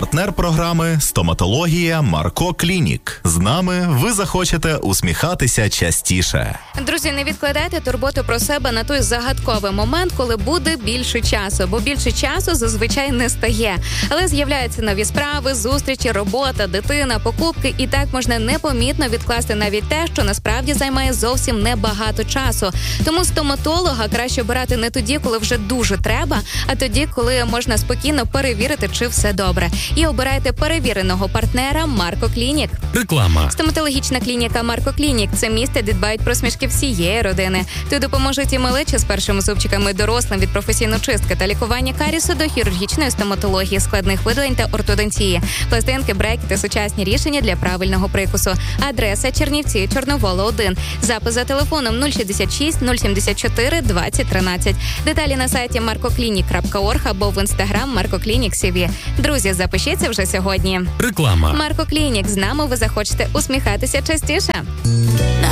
Партнер програми «Стоматологія Марко Клінік». З нами ви захочете усміхатися частіше. Друзі, не відкладайте турботу про себе на той загадковий момент, коли буде більше часу, бо більше часу зазвичай не стає. Але з'являються нові справи, зустрічі, робота, дитина, покупки, і так можна непомітно відкласти навіть те, що насправді займає зовсім небагато часу. Тому стоматолога краще обирати не тоді, коли вже дуже треба, а тоді, коли можна спокійно перевірити, чи все добре. І обирайте перевіреного партнера Марко Клінік. Реклама. Стоматологічна клініка Марко Клінік – це місце, де дбають про смішки всієї родини. Тут допоможуть і малечі з першими зубчиками, дорослим від професійної чистки та лікування карісу до хірургічної стоматології, складних видалень та ортодонтії, пластинки, брекети, сучасні рішення для правильного прикусу. Адреса: Чернівці, Чорновола, 1. Запис за телефоном 066 074 2013. Деталі на сайті markoclinic.org або в інстаграм Марко Клінік СІВІ. Друзі, запишіться вже сьогодні. Реклама. Марко Клінік. З нами ви захочете усміхатися частіше.